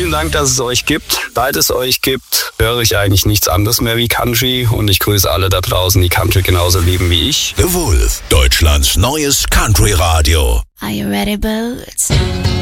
Vielen Dank, dass es euch gibt. Seit es euch gibt, höre ich eigentlich nichts anderes mehr wie Country und ich grüße alle da draußen, die Country genauso lieben wie ich. The Wolf, Deutschlands neues Country-Radio. Are you ready, Boots?